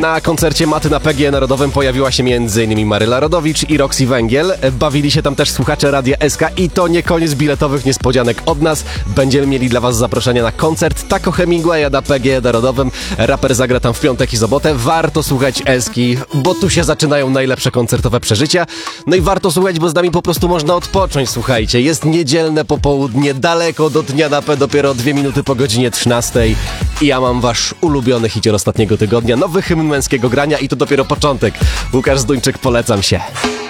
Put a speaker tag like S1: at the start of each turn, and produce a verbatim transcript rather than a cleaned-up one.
S1: Na koncercie Maty na P G E Narodowym pojawiła się między innymi Maryla Rodowicz i Roxy Węgiel. Bawili się tam też słuchacze Radia S K i to nie koniec biletowych niespodzianek od nas. Będziemy mieli dla was zaproszenie na koncert Taco Hemingwaya na P G E Narodowym. Raper zagra tam w piątek i sobotę. Warto słuchać Eski, bo tu się zaczynają najlepsze koncertowe przeżycia. No i warto słuchać, bo z nami po prostu można odpocząć, słuchajcie. Jest niedzielne popołudnie, daleko do dnia na P, dopiero dwie minuty po godzinie trzynastej. I ja mam wasz ulubiony hicior ostatniego tygodnia, nowy hymn męskiego grania i to dopiero początek. Łukasz Zduńczyk, polecam się.